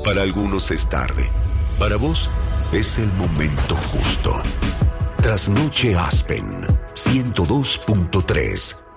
Para algunos es tarde. Para vos es el momento justo. Trasnoche Aspen 102.3